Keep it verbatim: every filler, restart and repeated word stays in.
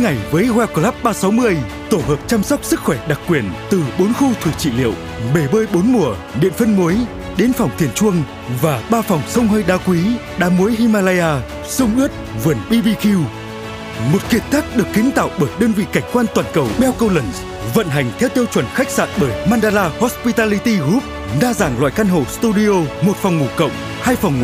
ngày với Well Club ba sáu mươi, tổ hợp chăm sóc sức khỏe đặc quyền từ bốn khu thủy trị liệu, bể bơi bốn mùa, điện phân muối, đến phòng thiền chuông và ba phòng xông hơi đá quý, đá muối Himalaya, sông ướt, vườn bê bê kiu. Một kiệt tác được kiến tạo bởi đơn vị cảnh quan toàn cầu Belcolens, vận hành theo tiêu chuẩn khách sạn bởi Mandala Hospitality Group, đa dạng loại căn hộ studio, một phòng ngủ cộng, hai phòng ngủ